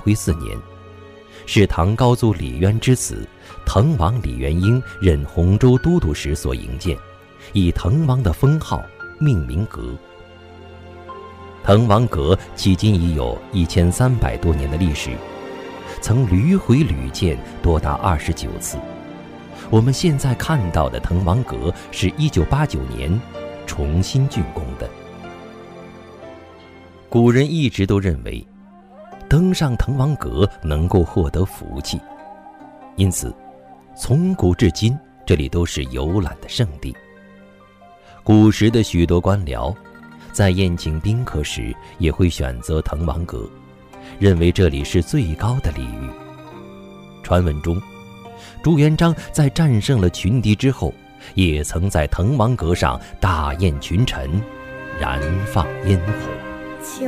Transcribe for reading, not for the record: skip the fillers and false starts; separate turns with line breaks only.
徽4年，是唐高祖李渊之子滕王李元婴任洪州都督时所营建，以滕王的封号命名阁。滕王阁迄今已有1300多年的历史，曾屡毁屡建多达29次。我们现在看到的滕王阁是1989年重新竣工的。古人一直都认为登上滕王阁能够获得福气，因此从古至今这里都是游览的圣地。古时的许多官僚在宴请宾客时也会选择滕王阁，认为这里是最高的礼遇。传闻中，朱元璋在战胜了群敌之后，也曾在滕王阁上大宴群臣，燃放烟火。